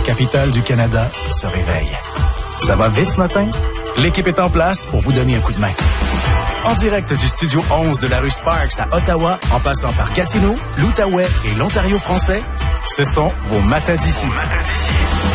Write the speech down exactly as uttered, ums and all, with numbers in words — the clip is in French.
capitale du Canada se réveille. Ça va vite ce matin? L'équipe est en place pour vous donner un coup de main. En direct du studio onze de la rue Sparks à Ottawa, en passant par Gatineau, l'Outaouais et l'Ontario français, ce sont vos matins d'ici.